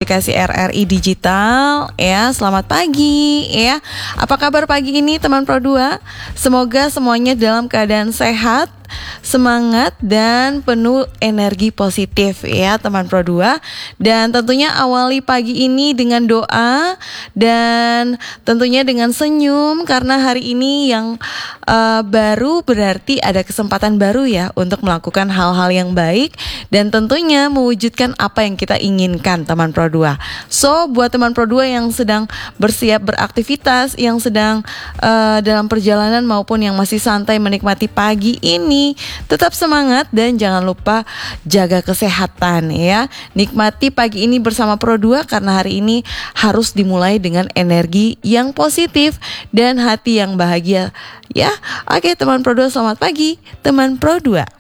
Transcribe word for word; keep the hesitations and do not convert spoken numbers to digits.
aplikasi R R I Digital ya. Selamat pagi ya. Apa kabar pagi ini teman Pro dua? Semoga semuanya dalam keadaan sehat, semangat dan penuh energi positif ya teman Pro dua. Dan tentunya awali pagi ini dengan doa dan tentunya dengan senyum, karena hari ini yang uh, baru berarti ada kesempatan baru ya untuk melakukan hal-hal yang baik dan tentunya mewujudkan apa yang kita inginkan teman Pro dua. So buat teman Pro dua yang sedang bersiap beraktivitas, yang sedang uh, dalam perjalanan maupun yang masih santai menikmati pagi ini, tetap semangat dan jangan lupa jaga kesehatan ya. Nikmati pagi ini bersama Pro dua karena hari ini harus dimulai dengan energi yang positif dan hati yang bahagia ya. Oke teman Pro dua, selamat pagi teman Pro dua.